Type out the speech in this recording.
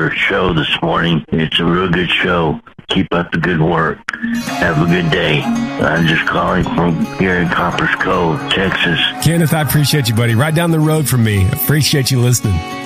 your show this morning. It's a real good show. Keep up the good work. Have a good day. I'm just calling from here in Coppers Cove, Texas. Kenneth, I appreciate you, buddy. Right down the road from me. Appreciate you listening.